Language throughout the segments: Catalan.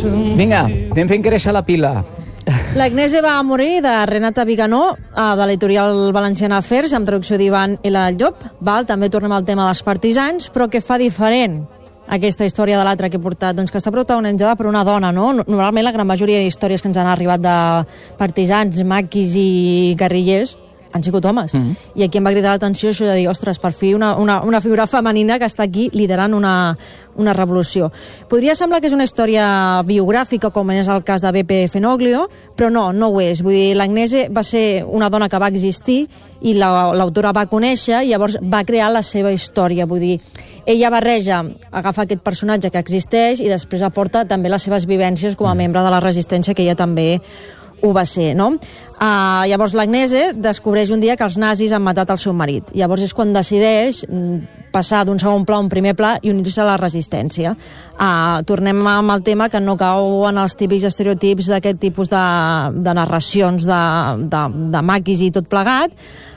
Vinga, anem fent créixer la pila. L'Agnese va morir de Renata Viganó, de l'editorial Valenciana Afers, amb traducció d'Ivan L. Llop. També tornem al tema dels partisans, però què fa diferent aquesta història de l'altra que he portat? Doncs que està protagonitzada per una dona, no? Normalment la gran majoria d'històries que ens han arribat de partisans, maquis i guerrillers han sigut homes. I aquí em va cridar l'atenció això de dir, ostres, per fi una figura femenina que està aquí liderant una revolució. Podria semblar que és una història biogràfica, com és el cas de Beppe Fenoglio, però no ho és. Vull dir, l'Agnese va ser una dona que va existir i l'autora va conèixer i llavors va crear la seva història. Vull dir, ella barreja, agafa aquest personatge que existeix i després aporta també les seves vivències com a membre de la resistència, que ella també ho va ser, no? Llavors l'Agnese descobreix un dia que els nazis han matat el seu marit. Llavors és quan decideix passar d'un segon pla a un primer pla i unir-se a la resistència. Tornem amb el tema que no cau en els típics estereotips d'aquest tipus de narracions de maquis i tot plegat,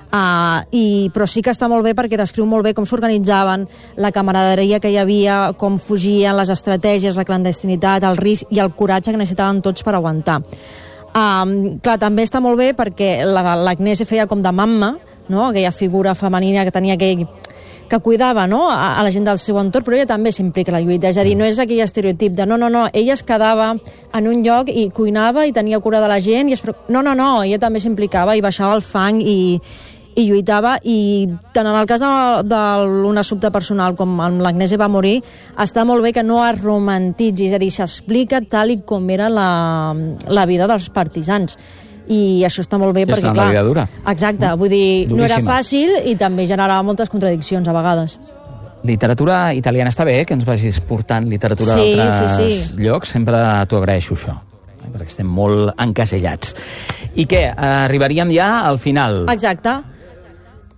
però sí que està molt bé perquè descriu molt bé com s'organitzaven, la camaraderia que hi havia, com fugien, les estratègies, la clandestinitat, el risc i el coratge que necessitaven tots per aguantar. Clar, també està molt bé perquè l'Agnese feia com de mamma, no? Aquella figura femenina que tenia que cuidava, no? a la gent del seu entorn, però ella també s'implica a la lluita, és a dir, no és aquell estereotip de no, ella es quedava en un lloc i cuinava i tenia cura de la gent, no, ella també s'implicava i baixava el fang i lluitava, i tant en el cas d'un assumpte personal com amb l'Agnese va morir, està molt bé que no es romantitzi, és a dir, s'explica tal i com era la vida dels partisans. I això està molt bé perquè, clar... la vida dura. Exacte, vull dir, no era fàcil i també generava moltes contradiccions a vegades. Literatura italiana està bé, que ens vagis portant literatura d'altres llocs, sempre t'ho agraeixo això, perquè estem molt encasellats. I què, arribaríem ja al final. Exacte.